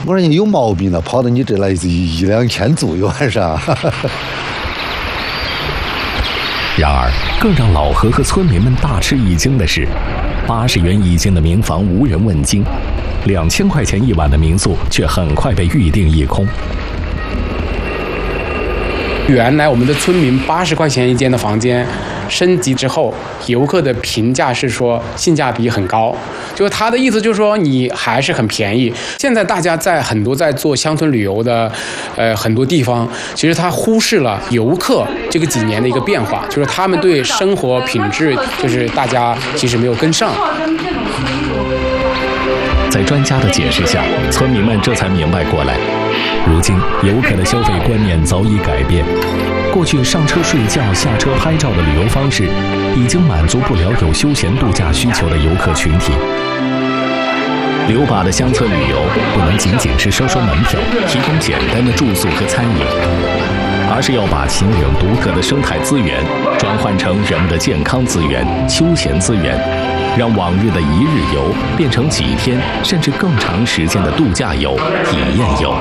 我说你有毛病了，跑到你这来1、2千左右还是啊？ 然而，更让老何和村民们大吃一惊的是，80元一间的民房无人问津，2000块钱一晚的民宿却很快被预定一空。 原来我们的村民80块钱一间的房间，升级之后，游客的评价是说性价比很高，就是他的意思就是说你还是很便宜。现在大家很多在做乡村旅游的，很多地方，其实他忽视了游客这个几年的一个变化，就是他们对生活品质，就是大家其实没有跟上。 在专家的解释下，村民们这才明白过来，如今游客的消费观念早已改变。过去上车睡觉、下车拍照的旅游方式，已经满足不了有休闲度假需求的游客群体。刘坝的乡村旅游不能仅仅是收门票，提供简单的住宿和餐饮，而是要把秦岭独特的生态资源转换成人们的健康资源、休闲资源，让往日的一日游变成几天甚至更长时间的度假游、体验游。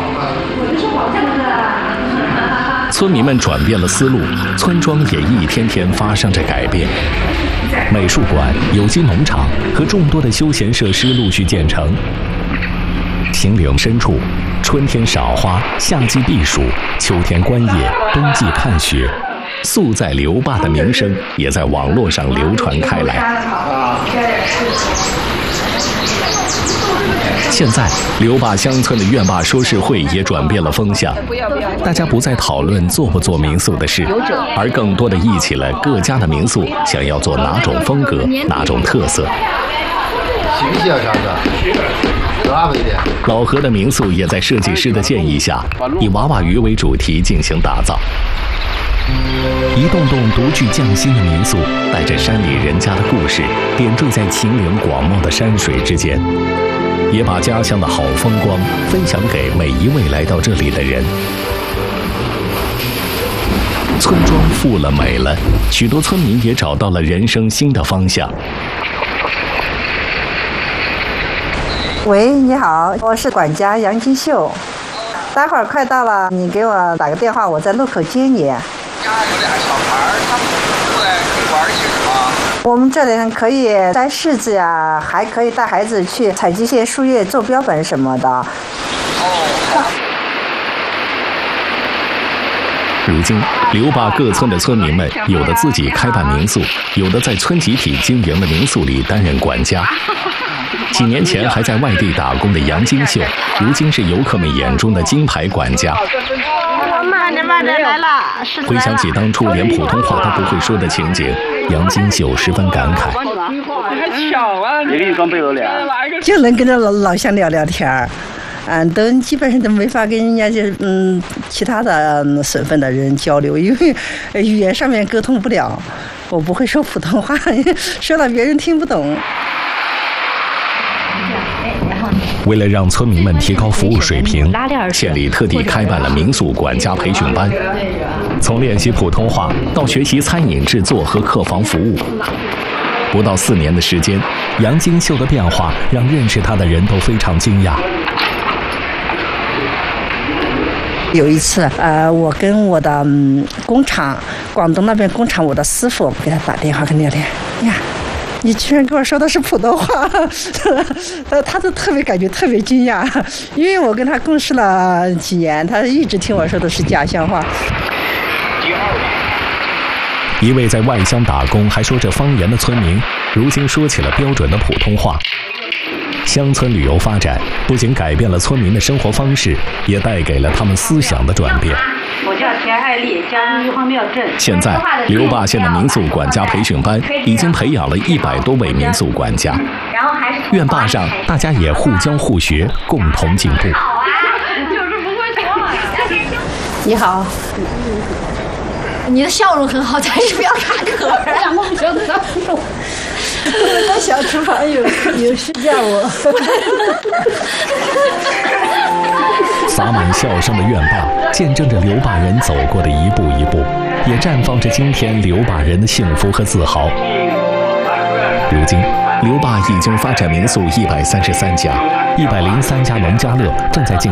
村民们转变了思路，村庄也一天天发生着改变。美术馆、有机农场和众多的休闲设施陆续建成。秦岭深处，春天赏花，夏季避暑，秋天观叶，冬季看雪。素在刘坝的名声也在网络上流传开来。现在，刘坝乡村的院坝说事会也转变了风向，大家不再讨论做不做民宿的事，而更多的忆起了各家的民宿想要做哪种风格、哪种特色。老何的民宿也在设计师的建议下，以娃娃鱼为主题进行打造。一栋栋独具匠心的民宿，带着山里人家的故事，点缀在秦岭广袤的山水之间，也把家乡的好风光分享给每一位来到这里的人。村庄富了美了，许多村民也找到了人生新的方向。 喂，你好，我是管家杨金秀，待会儿快到了，你给我打个电话，我在路口接你。 家有俩小孩，他们出来可以玩一些什么？ 我们这里可以摘柿子呀，还可以带孩子去采集些树叶做标本什么的。 如今，刘坝各村的村民们，有的自己开办民宿，有的在村集体经营的民宿里担任管家。几年前还在外地打工的杨金秀，如今是游客们眼中的金牌管家。 慢着来了。 回想起当初连普通话都不会说的情景，杨金秀十分感慨。 还巧啊！你给你装背篓脸， 就能跟着老乡聊聊天儿。都基本上都没法跟人家其他的省份的人交流，因为语言上面沟通不了。我不会说普通话，说了别人听不懂。 为了让村民们提高服务水平，县里特地开办了民宿管家培训班，从练习普通话到学习餐饮制作和客房服务。不到4年的时间，杨金秀的变化让认识他的人都非常惊讶。 有一次，我跟我的工厂，广东那边工厂，我的师傅给他打电话跟聊天呀。你居然跟我说的是普通话，他都感觉特别惊讶，因为我跟他共事了几年，他一直听我说的是家乡话。 一位在外乡打工还说着方言的村民，如今说起了标准的普通话。乡村旅游发展不仅改变了村民的生活方式，也带给了他们思想的转变。 我叫田爱丽，家住玉皇庙镇。 现在，刘坝县的民宿管家培训班已经培养了100多位民宿管家。院坝上，大家也互教互学，共同进步。 你好，你的笑容很好，但是不要卡壳儿。 在小厨房有事叫我。 洒满笑声的院坝，见证着刘坝人走过的一步一步，也绽放着今天刘坝人的幸福和自豪。如今，刘坝已经发展民宿133家，103家农家乐正在进